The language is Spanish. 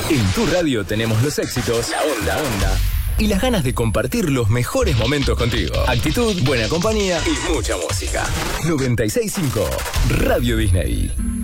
En tu radio tenemos los éxitos, la onda y las ganas de compartir los mejores momentos contigo. Actitud, buena compañía y mucha música. 96.5 Radio Disney.